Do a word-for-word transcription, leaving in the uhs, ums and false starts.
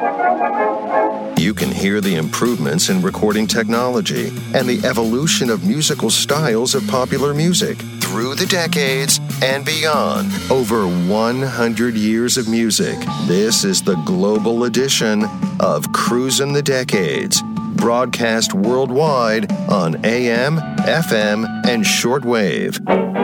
You can hear the improvements in recording technology and the evolution of musical styles of popular music through the decades and beyond. Over one hundred years of music. This is the global edition of Cruisin' the Decades, broadcast worldwide on A M, F M, and shortwave.